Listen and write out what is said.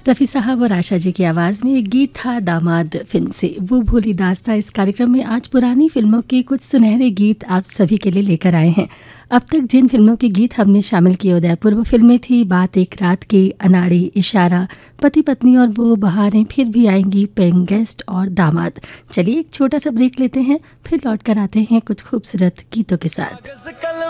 रफ़ी साहब और आशा जी की आवाज़ में एक गीत था दामाद फिल्म से, वो भोली दास्ता। इस कार्यक्रम में आज पुरानी फिल्मों के कुछ सुनहरे गीत आप सभी के लिए लेकर आए हैं। अब तक जिन फिल्मों के गीत हमने शामिल किए, उदयपुर वो फिल्में थी बात एक रात की, अनाड़ी, इशारा, पति पत्नी और वो बहारें फिर भी आएंगी, पेइंग गेस्ट और दामाद। चलिए एक छोटा सा ब्रेक लेते हैं, फिर लौट कर आते हैं कुछ खूबसूरत गीतों के साथ।